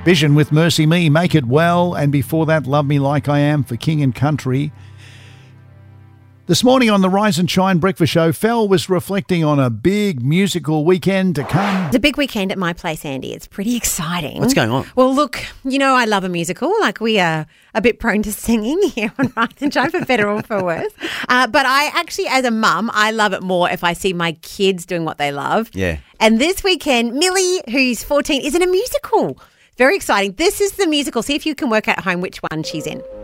Vision with Mercy Me, Make It Well, and before that, Love Me Like I Am for King and Country. This morning on the Rise and Shine Breakfast Show, Fel was reflecting on a big musical weekend to come. It's a big weekend at my place, Andy. It's pretty exciting. What's going on? Well, look, you know I love a musical. Like, we are a bit prone to singing here on Rise and Shine, for better or for worse. But I actually, as a mum, I love it more if I see my kids doing what they love. Yeah. And this weekend, Millie, who's 14, is in a musical. Very exciting. This is the musical. See if you can work at home which one she's in.